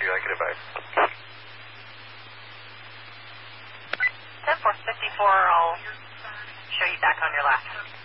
Yankee, bye. 10-454, I'll show you back on your left.